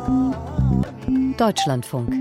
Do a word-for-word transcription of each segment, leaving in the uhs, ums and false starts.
Deutschlandfunk.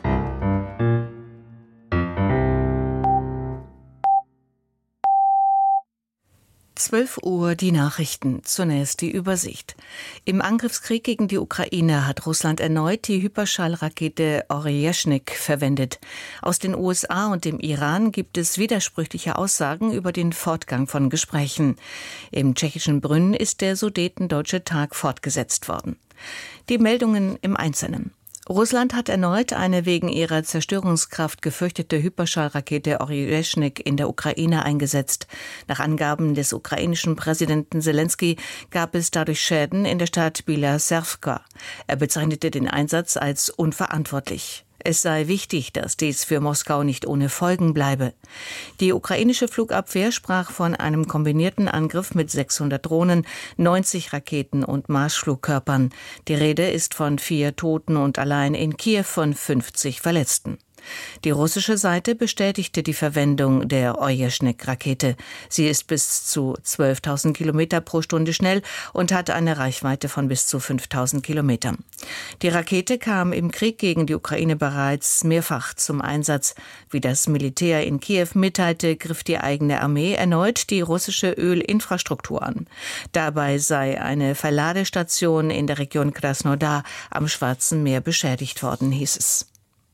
zwölf Uhr die Nachrichten. Zunächst die Übersicht. Im Angriffskrieg gegen die Ukraine hat Russland erneut die Hyperschallrakete Oryezhnik verwendet. Aus den U S A und dem Iran gibt es widersprüchliche Aussagen über den Fortgang von Gesprächen. Im tschechischen Brünn ist der Sudetendeutsche Tag fortgesetzt worden. Die Meldungen im Einzelnen. Russland hat erneut eine wegen ihrer Zerstörungskraft gefürchtete Hyperschallrakete Oryezhnik in der Ukraine eingesetzt. Nach Angaben des ukrainischen Präsidenten Selenskyj gab es dadurch Schäden in der Stadt Bila-Servka. Er bezeichnete den Einsatz als unverantwortlich. Es sei wichtig, dass dies für Moskau nicht ohne Folgen bleibe. Die ukrainische Flugabwehr sprach von einem kombinierten Angriff mit sechshundert Drohnen, neunzig Raketen und Marschflugkörpern. Die Rede ist von vier Toten und allein in Kiew von fünfzig Verletzten. Die russische Seite bestätigte die Verwendung der Oryezhnik-Rakete. Sie ist bis zu zwölftausend Kilometer pro Stunde schnell und hat eine Reichweite von bis zu fünftausend Kilometern. Die Rakete kam im Krieg gegen die Ukraine bereits mehrfach zum Einsatz. Wie das Militär in Kiew mitteilte, griff die eigene Armee erneut die russische Ölinfrastruktur an. Dabei sei eine Verladestation in der Region Krasnodar am Schwarzen Meer beschädigt worden, hieß es.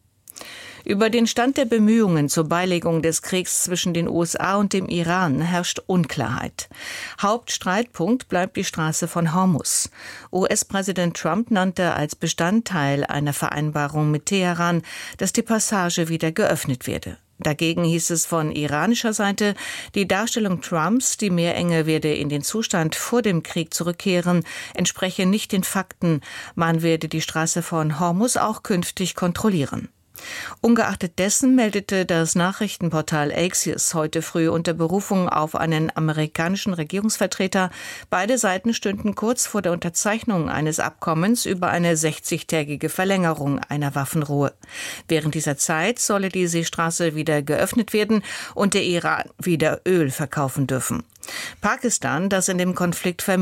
Über den Stand der Bemühungen zur Beilegung des Kriegs zwischen den U S A und dem Iran herrscht Unklarheit. Hauptstreitpunkt bleibt die Straße von Hormuz. U S-Präsident Trump nannte als Bestandteil einer Vereinbarung mit Teheran, dass die Passage wieder geöffnet werde. Dagegen hieß es von iranischer Seite, die Darstellung Trumps, die Meerenge werde in den Zustand vor dem Krieg zurückkehren, entspreche nicht den Fakten. Man werde die Straße von Hormuz auch künftig kontrollieren. Ungeachtet dessen meldete das Nachrichtenportal Axios heute früh unter Berufung auf einen amerikanischen Regierungsvertreter, beide Seiten stünden kurz vor der Unterzeichnung eines Abkommens über eine sechzigtägige Verlängerung einer Waffenruhe. Während dieser Zeit solle die Seestraße wieder geöffnet werden und der Iran wieder Öl verkaufen dürfen. Pakistan, das in dem Konflikt vermittelt